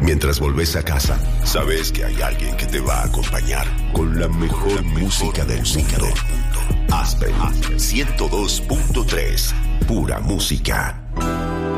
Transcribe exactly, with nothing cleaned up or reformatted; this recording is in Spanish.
Mientras volvés a casa, sabes que hay alguien que te va a acompañar con la mejor, con la música, mejor del música del mundo. Aspen ciento dos punto tres, pura música.